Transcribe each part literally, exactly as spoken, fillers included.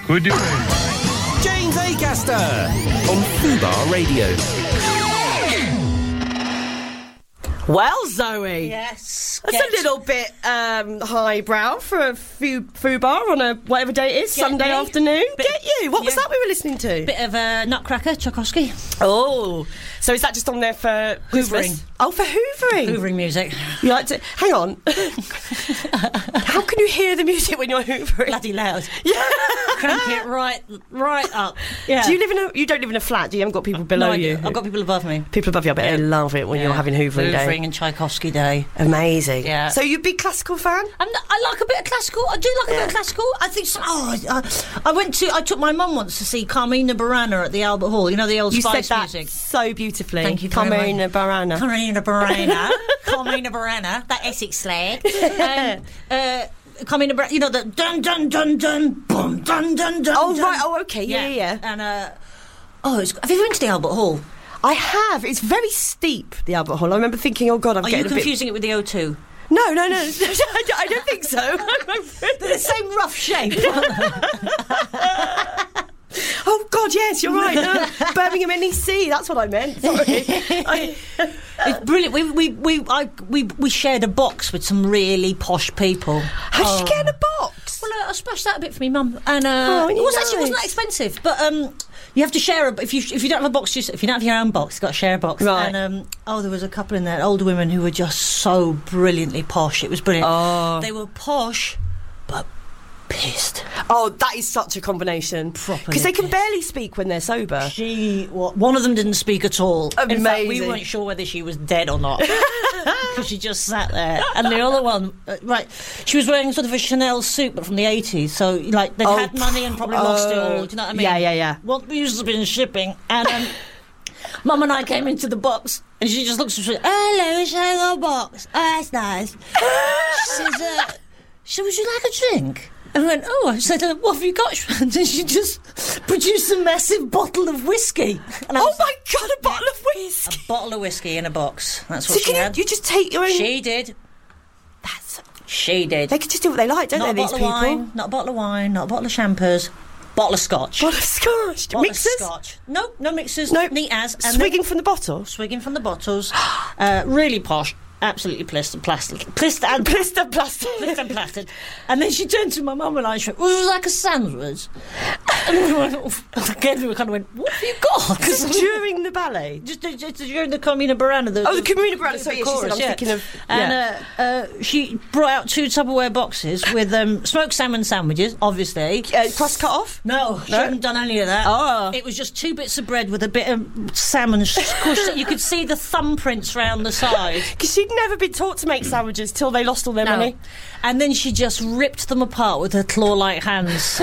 We're doing James Acaster on Fubar Radio. Well, Zoe. Yes. That's Get- a little bit um, highbrow for a fu- Fubar on a whatever day it is, Get Sunday me. afternoon. Bit- Get you. What was yeah. that we were listening to? Bit of a Nutcracker, Tchaikovsky. Oh, so is that just on there for Christmas? Hoovering. Oh, for hoovering. Hoovering music. You like to hang on. How can you hear the music when you're hoovering? Bloody loud. Yeah. Crank it right, right up. Yeah. Do you live in a? You don't live in a flat, do you? You haven't got people below no, I- you. I've got people above me. people above you. I bet they love it when Yeah. you're having hoovering, day. Hoovering and Tchaikovsky day. Amazing. Yeah. So you a big classical fan? I'm not, I like a bit of classical. I do like a bit of classical. I think. So, oh, I, I went to. I took my mum once to see Carmina Burana at the Albert Hall. You know the old You Spice said that music. so beautifully. Thank you very Carmina much. Burana. Carmina Burana. Carmina Burana. That Essex slag. Um, uh, Carmina Burana. You know the dun dun dun dun boom dun dun dun. Oh dun. right. Oh okay. Yeah, yeah. yeah. And uh, oh, it's, have you been to the Albert Hall? I have. It's very steep, the Albert Hall. I remember thinking, oh God, I'm Are getting you a bit... confusing it with the O two? No, no, no. I don't- I don't think so. They're the same rough shape. Oh God, yes, you're right. No, Birmingham N E C. That's what I meant. Sorry. I, It's brilliant. We we we I, we we shared a box with some really posh people. how did you get in a box? Well, uh, I splashed that a bit for me, Mum, and uh, Oh, it was actually it wasn't that nice. expensive. But um, you have to share a, if you if you don't have a box, just, if you don't have your own box, you've got to share a box. Right. And um, oh, there was a couple in there, older women who were just so brilliantly posh. It was brilliant. Oh. They were posh, but pissed. Oh, that is such a combination. Properly Because they can pissed. barely speak when they're sober. She, well, one of them didn't speak at all. In fact, we Amazing. weren't sure whether she was dead or not because she just sat there. And the other one, uh, right, she was wearing sort of a Chanel suit, but from the eighties. So, like, they'd Oh, had money and probably lost it oh, all. Do you know what I mean? yeah, yeah, yeah. What used to be in shipping, and um, Mum and I came into the box, and she just looks at me. Hello, is there a box? Oh, that's nice. She says, uh, so would you like a drink? And I went, oh, I said, uh, what have you got? And she just produced a massive bottle of whiskey. And I Oh was my like, God, a bottle of whiskey. a bottle of whiskey in a box. That's So what she can had. you, you just take your own... She did. That's, She did. they can just do what they like, don't Not a they, these bottle people? of wine, not a bottle of wine, not a bottle of champers. Bottle of scotch. Bottle of scotch. Bottle Mixers? of scotch. No, no mixers. No. Neat as. And Swigging from the bottle? then- Swigging from the bottles. uh, really posh. Absolutely plissed and plastered. Plissed and Blister plaster. Plissed and plastered. And then she turned to my mum and I and she went, well, it was like a sandwich. And we went, again, we kind of went, what have you got? 'Cause During the ballet? Just, just, just during the Carmina Burana. The, Oh, the Carmina Burana, sorry, yeah, she said, I'm yeah. thinking of- And yeah. uh, uh, she brought out two Tupperware boxes with um, smoked salmon sandwiches, obviously. Uh, crust cut off? No, she No? hadn't done any of that. Oh. It was just two bits of bread with a bit of salmon squished. You could see the thumbprints round the side. Because she'd never been taught to make sandwiches till they lost all their money. And then she just ripped them apart with her claw-like hands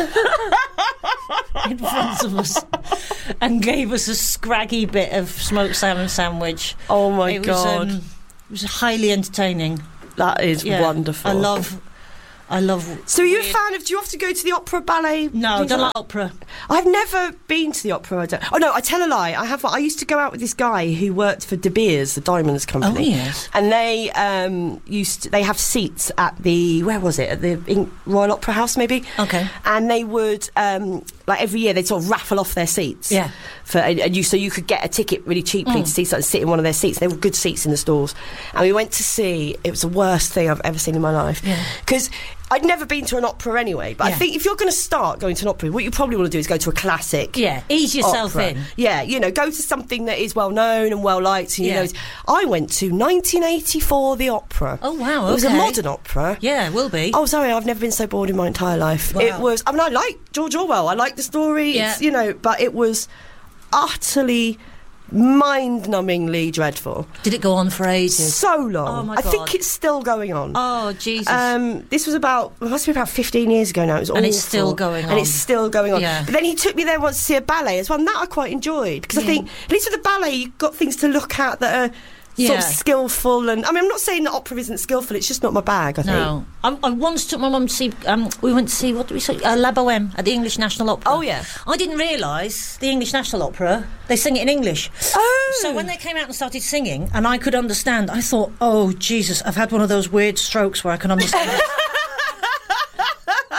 in front of us and gave us a scraggy bit of smoked salmon sandwich. Oh my it God. Was, um, it was highly entertaining. That is Yeah. wonderful. I love... I love... So are you a weird- fan of, do you have to go to the opera, ballet? No, things don't like like opera. I've never been to the opera. I don't. Oh no, I tell a lie. I have. I used to go out with this guy who worked for De Beers, the Diamonds company. Oh, yes. And they um, used. To, they have seats at the where was it? At the in Royal Opera House, maybe. Okay. And they would um, like every year they'd sort of raffle off their seats. Yeah. For and, and you so you could get a ticket really cheaply Mm. to see something, sit in one of their seats. They were good seats in the stalls. And we went to see. It was the worst thing I've ever seen in my life. Yeah. Because I'd never been to an opera anyway, but I Yeah. think if you're going to start going to an opera, what you probably want to do is go to a classic. Yeah, ease yourself opera. in. Yeah, you know, go to something that is well known and well liked. And, you Yeah. know, I went to nineteen eighty-four, the opera. Oh, wow, It was a okay. modern opera. Yeah, will be. Oh, sorry, I've never been so bored in my entire life. Wow. It was, I mean, I like George Orwell, I like the story, Yeah. it's, you know, but it was utterly mind-numbingly dreadful. Did it go on for ages? So long. Oh, my I think God. it's still going on. Oh, Jesus. Um, this was about, it must be about fifteen years ago now. It was And it's awful. still going And on. it's still going on. Yeah. But then he took me there once to see a ballet as well, and that I quite enjoyed. Because I Yeah. think, at least with the ballet, you've got things to look at that are sort Yeah. of skillful. And I mean, I'm not saying that opera isn't skillful, it's just not my bag, I think. No. I, I once took my mum to see, um, we went to see, what did we say? Uh, La Boheme at the English National Opera. Oh, yeah. I didn't realise the English National Opera, they sing it in English. Oh! So when they came out and started singing, and I could understand, I thought, oh, Jesus, I've had one of those weird strokes where I can understand it.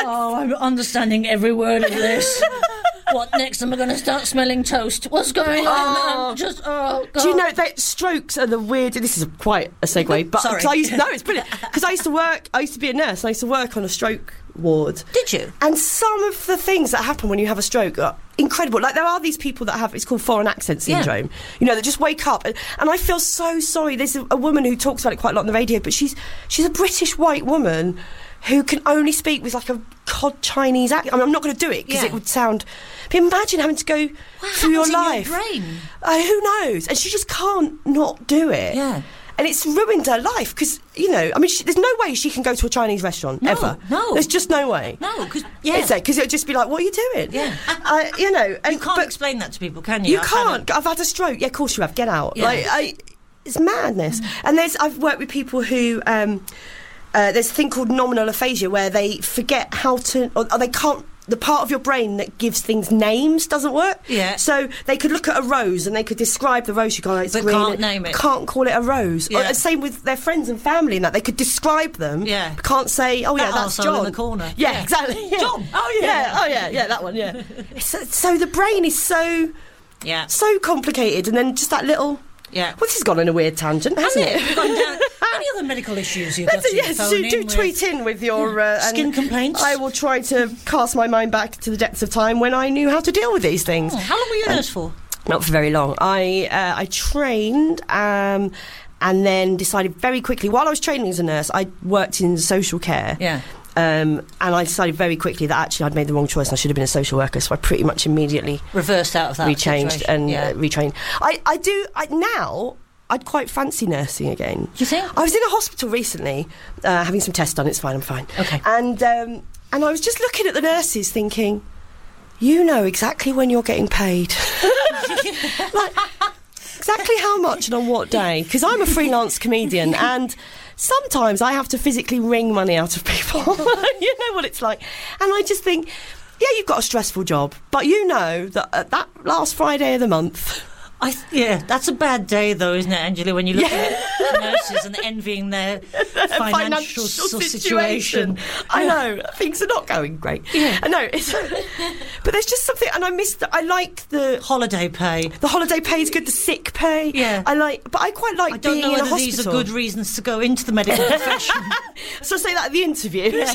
Oh, I'm understanding every word of this. What next? Am I going to start smelling toast? What's going on? Oh. I'm just oh God. Do you know that strokes are the weird? This is quite a segue, but Sorry. 'cause I used no, it's brilliant because I used to work. I used to be a nurse. And I used to work on a stroke ward. Did you? And some of the things that happen when you have a stroke are incredible. Like there are these people that have it's called foreign accent syndrome. Yeah. You know, that just wake up and, and I feel so sorry. There's a, a woman who talks about it quite a lot on the radio, but she's she's a British white woman who can only speak with like a cod Chinese accent. I mean, I'm not going to do it because Yeah. it would sound. But imagine having to go What through your happens in life. your brain? Uh, who knows? And she just can't not do it. Yeah. And it's ruined her life because, you know, I mean, she, there's no way she can go to a Chinese restaurant, No, ever. no. There's just no way. No, because yeah, Is there? Because it would just be like, what are you doing? Yeah. Uh, you know. And, you can't but explain that to people, can you? You I've had can't. a- I've had a stroke. Yeah, of course you have. Get out. Yeah. Like, I, it's madness. Mm. And there's, I've worked with people who, um, uh, there's a thing called nominal aphasia where they forget how to, or, or they can't, the part of your brain that gives things names doesn't work. Yeah. So they could look at a rose and they could describe the rose. You go, oh, it's But green. can't and name it. Can't call it a rose. Yeah. Or, same with their friends and family and that. They could describe them. Yeah. But can't say, oh yeah, That that's arsehole John. in the corner. Yeah, Yeah. exactly. Yeah. John. Oh, yeah. Yeah. Oh yeah. Yeah, that one. Yeah. so, so the brain is so Yeah. so complicated, and then just that little. Yeah. Well, this has gone on a weird tangent, hasn't Hasn't it? We've gone down. it? Any other medical issues you've got That's to it, yes, phone do, in do with? tweet in with your uh, Skin and complaints? I will try to cast my mind back to the depths of time when I knew how to deal with these things. Oh, how long were you a nurse for? Not for very long. I uh, I trained um, and then decided very quickly. While I was training as a nurse, I worked in social care. Yeah. Um, and I decided very quickly that actually I'd made the wrong choice and I should have been a social worker. So I pretty much immediately Reversed out of that. rechanged situation. and yeah. uh, retrained. I, I do I, now. I'd quite fancy nursing again. You think? I was in a hospital recently, uh, having some tests done. It's fine. I'm fine. Okay. And um, and I was just looking at the nurses, thinking, you know exactly when you're getting paid, like exactly how much and on what day. Because I'm a freelance comedian and. Sometimes I have to physically wring money out of people. You know what it's like. And I just think, yeah, you've got a stressful job, but you know that uh, that last Friday of the month. I th- yeah, that's a bad day, though, isn't it, Angela? When you look Yeah. at nurses and envying their financial, financial sort of situation. situation. I know things are not going great. Yeah. I know, it's, but there's just something, and I miss. The, I like the Holiday pay. the holiday pay is good. The sick pay, Yeah. I like, but I quite like I don't being know in a whether these hospital. are good reasons to go into the medical profession. So say that at the interview. Yeah,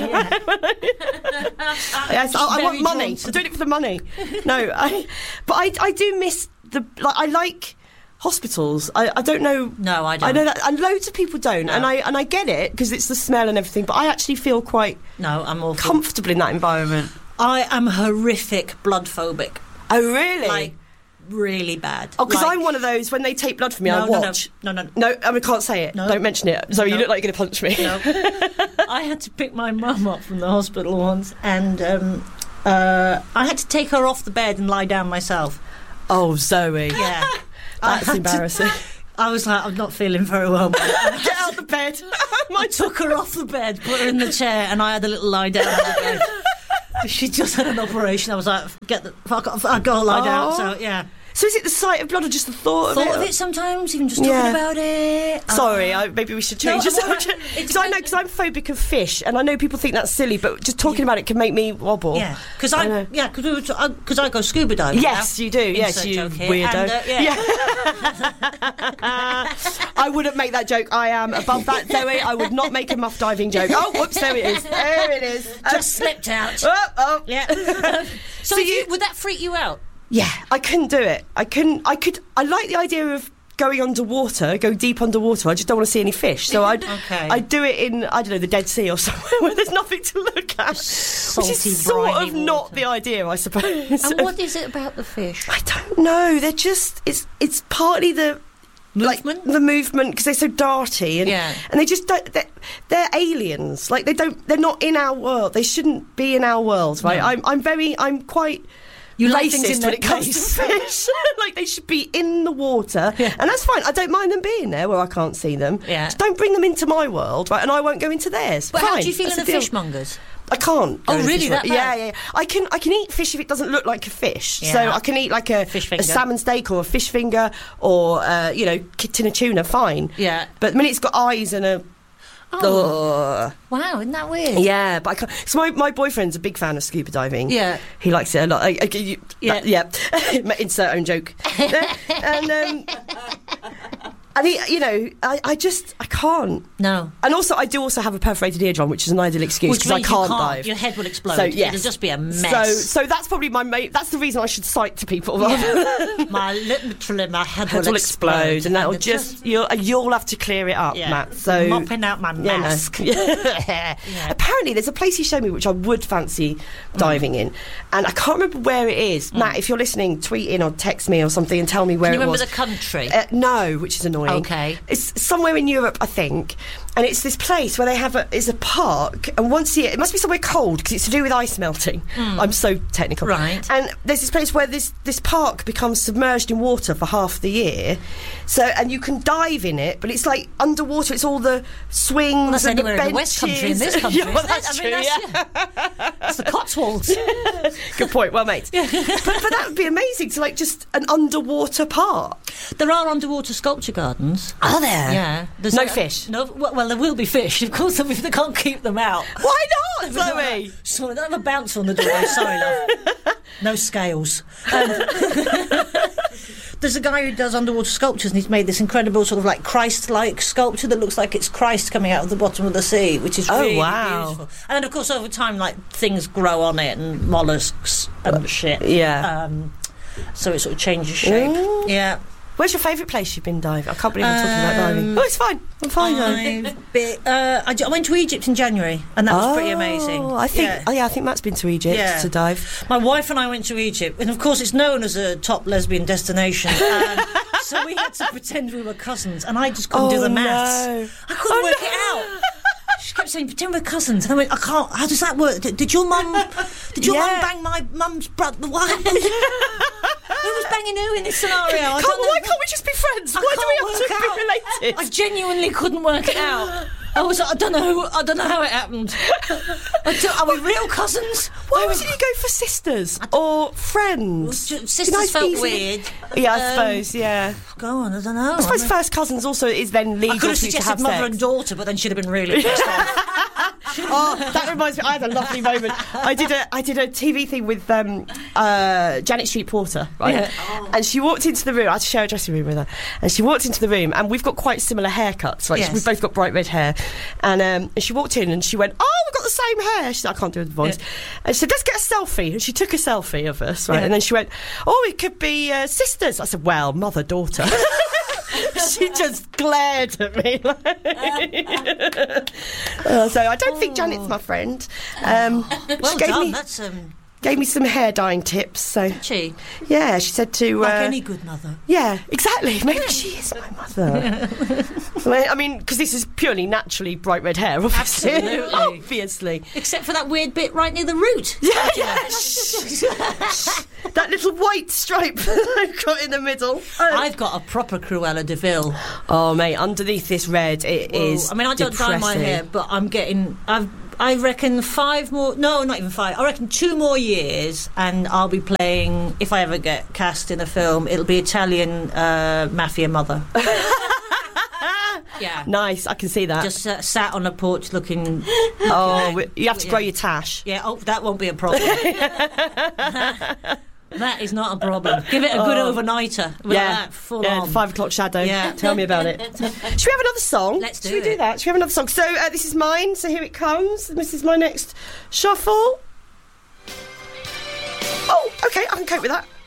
Yes, I, I Very want money. drawn to I'm doing it for the money. No, I, but I, I do miss the. Like, I like hospitals. I, I don't know. No, I don't. I know that, and loads of people don't, No. and I and I get it because it's the smell and everything. But I actually feel quite No, I'm awful. comfortable in that environment. I am horrific blood phobic. Oh, really? Like, really bad. oh, because Like- I'm one of those. When they take blood from me, No, I no, no. watch. No, no, no. No, I mean, can't say it. No. Don't mention it. Sorry, No. you look like you're going to punch me. No. I had to pick my mum up from the hospital once, and um, uh, I had to take her off the bed and lie down myself. Oh, Zoe. Yeah. I That's had to- embarrassing. I was like, I'm not feeling very well. Mum. Get out the bed. I took her off the bed, put her in the chair, and I had a little lie down on the bed. She just had an operation. I was like, get the fuck off, I gotta lie down. Oh. So yeah, So is it the sight of blood or just the thought, thought of of it? it sometimes, even just talking Yeah. about it. Sorry, Uh, I, maybe we should change No, the I'm all right. subject. It Because I know, because I'm phobic of fish, and I know people think that's silly, but just talking about it can make me wobble. yeah, because I I, know. yeah, because we were, because I go scuba diving. Yes, now. you do. Yes, Insert you joke here. weirdo. And, uh, yeah. I wouldn't make that joke. I am above that, Zoe. I would not make a muff diving joke. Oh, whoops, there it is. There it is. Just slipped out. Oh, oh. Yeah. so So if you, you- would that freak you out? Yeah, I couldn't do it. I couldn't. I could. I like the idea of going underwater, go deep underwater. I just don't want to see any fish. So I'd, Okay. I'd do it in, I don't know, the Dead Sea or somewhere where there's nothing to look at. Salty, which is sort briny of not water. the idea, I suppose. And what is it about the fish? I don't know. They're just. It's. It's partly the. Movement? Like the movement, because they're so darty and Yeah. and they just don't. They're, they're aliens. Like they don't. They're not in our world. They shouldn't be in our world, right? No. I'm. I'm very. I'm quite. You like racist things in when their it comes place. to fish. Like they should be in the water, Yeah. and that's fine. I don't mind them being there where I can't see them. Yeah. Just don't bring them into my world, right? And I won't go into theirs. But Fine. how do you feel That's in the the deal. fishmongers? I can't. go Oh, in a really? fish That market. bad? Yeah, yeah. I can. I can eat fish if it doesn't look like a fish. So Yeah. I can eat like a, Fish a finger. salmon steak or a fish finger or uh, you know, tin of tuna. Fine. Yeah. But the minute it's got eyes and a Oh. Wow, isn't that weird? Yeah, but I can't. So my, my boyfriend's a big fan of scuba diving. Yeah. He likes it a lot. I, I, you, Yeah. that- yeah. Insert own joke. and um, and he, you know, I, I just I can't. No. And also, I do also have a perforated eardrum, which is an ideal excuse Which because I means you can't, can't. dive. Your head will explode. So yes. It'll just be a mess. So, so that's probably my main. That's the reason I should cite to people. Yeah. my literally, my head, Head will will explode, explode, and that'll it's just you'll you'll have to clear it up, yeah, Matt. So mopping out my Yeah, no. mask. Yeah. Apparently, there's a place he showed me which I would fancy diving in, and I can't remember where it is. Matt, if you're listening, tweet in or text me or something and tell me where Can you it remember was. the country? Uh, no, which is annoying. Okay. It's somewhere in Europe, I think, and it's this place where they have a it's a park, and once a year it must be somewhere cold because it's to do with ice melting. I'm so technical, Right. And there's this place where this this park becomes submerged in water for half the year, so and you can dive in it, but it's like underwater. It's all the swings Well, that's and anywhere the in the West Country, in benches. this country. Yeah, well, isn't it? that's I mean, true. that's, Yeah. that's the Cotswolds. Good point. Well, mate. but, but that would be amazing to like just an underwater park. There are underwater sculpture gardens. Are there? Yeah. There's No a- fish? No. Well, well, there will be fish. Of course, they can't keep them out. Why not, Chloe? Sorry, don't have a bounce on the door. Sorry, love. No scales. Um, there's a guy who does underwater sculptures, and he's made this incredible sort of like Christ-like sculpture that looks like it's Christ coming out of the bottom of the sea, which is Oh, really wow. beautiful. And then, of course, over time, like things grow on it and mollusks and shit. Yeah. Um, so it sort of changes shape. Ooh. Yeah. Where's your favourite place you've been diving? I can't believe I'm talking about diving. Um, Oh, it's fine. I'm fine though. I've been, uh, I, j- I went to Egypt in January, and that was pretty amazing. I think. Yeah. Oh yeah, I think Matt's been to Egypt Yeah. to dive. My wife and I went to Egypt, and of course it's known as a top lesbian destination. Um, so we had to pretend we were cousins, and I just couldn't do Oh, the maths. no. I couldn't Oh, work no. it out. She kept saying, pretend we're cousins. And I went, I can't, how does that work? Did, did your mum Did your Yeah. mum bang my mum's brother? What happened? Who was banging who in this scenario? I Can't, don't know. why can't we just be friends? I Why do we can't have to work out. be related? I genuinely couldn't work it out. I was, I don't know, who, I don't know how it happened. I don't- Are we real cousins? Why didn't you go for sisters or friends? Ju- Be Sisters nice, felt easy. weird. Yeah, I Um, suppose. Yeah, Go on, I don't know. I suppose first cousins also is then legal I could have for you to suggested have mother sex. and daughter, but then she'd have been really pissed off. Oh, that reminds me. I had a lovely moment. I did a I did a T V thing with um, uh, Janet Street Porter, right? Yeah. And she walked into the room. I had to share a dressing room with her, and she walked into the room, and we've got quite similar haircuts. Like Yes. we've both got bright red hair, and um, and she walked in and she went, "Oh, we've got the same hair." She said, "I can't do the voice," Yeah. and she said, "Let's get a selfie." And she took a selfie of us, right? Yeah. And then she went, "Oh, it could be uh, sisters." I said, "Well, mother daughter." She just glared at me. Uh, so I don't think Janet's my friend. Um, Well she gave done, me that's um, gave me some hair dyeing tips. So she. yeah, she said to Like uh, any good mother. yeah, exactly. Maybe she is my mother. Well, I mean, because this is purely naturally bright red hair, obviously. Absolutely. obviously. Except for that weird bit right near the root. Yeah, yeah. Shh. That little white stripe I've got in the middle. I've got a proper Cruella de Vil. Oh, mate, underneath this red, it is. I mean, I don't dye my depressing. hair, but I'm getting. I've. I reckon five more. No, not even five. I reckon two more years, and I'll be playing. If I ever get cast in a film, it'll be Italian uh, mafia mother. Yeah. Nice, I can see that. Just uh, sat on a porch looking. oh, you know, you have to grow yeah. your tash. Yeah, oh, that won't be a problem. That is not a problem. Give it a good overnighter. With Yeah, that, full yeah, on. the five o'clock shadow. Yeah. Tell me about it. Should we have another song? Let's do Should we do it. that? Should we have another song? So uh, this is mine. So here it comes. This is my next shuffle. Oh, okay, I can cope with that.